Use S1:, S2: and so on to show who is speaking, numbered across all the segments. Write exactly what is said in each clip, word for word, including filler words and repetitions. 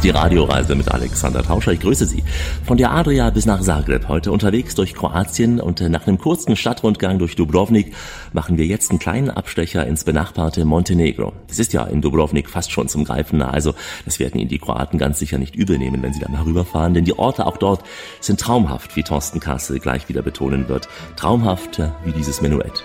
S1: die Radioreise mit Alexander Tauscher. Ich grüße Sie. Von der Adria bis nach Zagreb, heute unterwegs durch Kroatien, und nach einem kurzen Stadtrundgang durch Dubrovnik machen wir jetzt einen kleinen Abstecher ins benachbarte Montenegro. Es ist ja in Dubrovnik fast schon zum Greifen nah, also das werden Ihnen die Kroaten ganz sicher nicht übel nehmen, wenn Sie da mal rüberfahren, denn die Orte auch dort sind traumhaft, wie Thorsten Kassel gleich wieder betonen wird. Traumhaft wie dieses Menuett.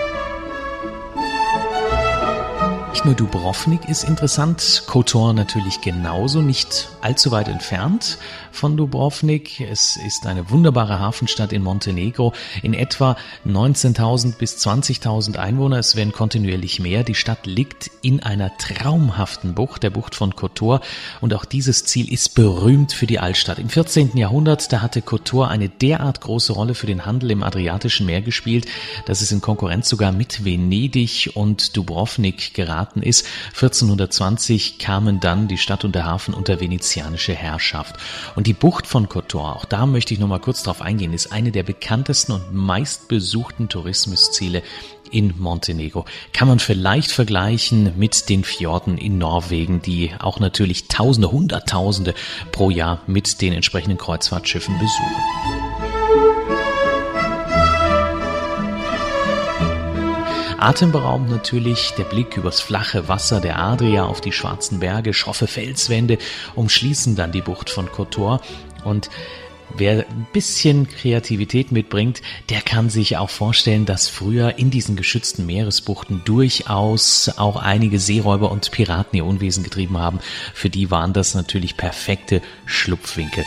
S2: Nicht nur Dubrovnik ist interessant, Kotor natürlich genauso, nicht allzu weit entfernt von Dubrovnik. Es ist eine wunderbare Hafenstadt in Montenegro, in etwa neunzehntausend bis zwanzigtausend Einwohner, es werden kontinuierlich mehr. Die Stadt liegt in einer traumhaften Bucht, der Bucht von Kotor, und auch dieses Ziel ist berühmt für die Altstadt. Im vierzehnten Jahrhundert, da hatte Kotor eine derart große Rolle für den Handel im Adriatischen Meer gespielt, dass es in Konkurrenz sogar mit Venedig und Dubrovnik geraten ist. vierzehnhundertzwanzig kamen dann die Stadt und der Hafen unter venezianische Herrschaft. Und die Bucht von Kotor, auch da möchte ich noch mal kurz drauf eingehen, ist eine der bekanntesten und meistbesuchten Tourismusziele in Montenegro. Kann man vielleicht vergleichen mit den Fjorden in Norwegen, die auch natürlich Tausende, Hunderttausende pro Jahr mit den entsprechenden Kreuzfahrtschiffen besuchen. Atemberaubend natürlich der Blick übers flache Wasser der Adria auf die schwarzen Berge, schroffe Felswände umschließen dann die Bucht von Kotor, und wer ein bisschen Kreativität mitbringt, der kann sich auch vorstellen, dass früher in diesen geschützten Meeresbuchten durchaus auch einige Seeräuber und Piraten ihr Unwesen getrieben haben. Für die waren das natürlich perfekte Schlupfwinkel.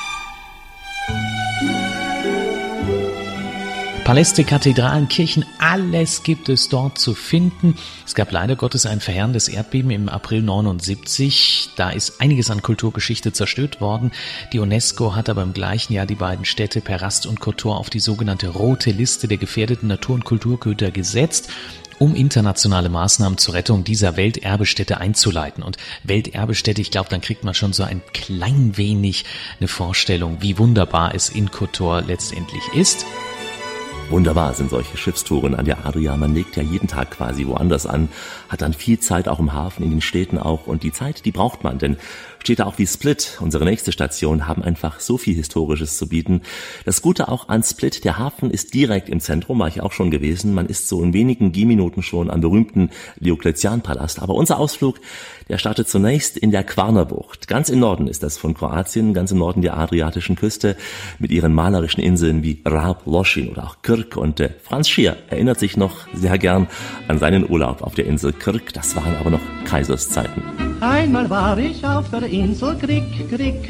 S2: Paläste, Kathedralen, Kirchen, alles gibt es dort zu finden. Es gab leider Gottes ein verheerendes Erdbeben im April neunundsiebzig. Da ist einiges an Kulturgeschichte zerstört worden. Die UNESCO hat aber im gleichen Jahr die beiden Städte Perast und Kotor auf die sogenannte rote Liste der gefährdeten Natur- und Kulturgüter gesetzt, um internationale Maßnahmen zur Rettung dieser Welterbestätte einzuleiten. Und Welterbestätte, ich glaube, dann kriegt man schon so ein klein wenig eine Vorstellung, wie wunderbar es in Kotor letztendlich ist.
S1: Wunderbar sind solche Schiffstouren an der Adria. Man legt ja jeden Tag quasi woanders an, hat dann viel Zeit auch im Hafen, in den Städten auch. Und die Zeit, die braucht man, denn Städte auch wie Split, unsere nächste Station, haben einfach so viel Historisches zu bieten. Das Gute auch an Split, der Hafen ist direkt im Zentrum, war ich auch schon gewesen. Man ist so in wenigen Gehminuten schon am berühmten Diokletian-Palast. Aber unser Ausflug, der startet zunächst in der Kvarnerbucht. Ganz im Norden ist das von Kroatien, ganz im Norden der adriatischen Küste, mit ihren malerischen Inseln wie Rab, Lošinj oder auch Krk. Und äh, Franz Schier erinnert sich noch sehr gern an seinen Urlaub auf der Insel Krk. Das waren aber noch Kaiserszeiten.
S3: Einmal war ich auf der Insel Krik, Krik,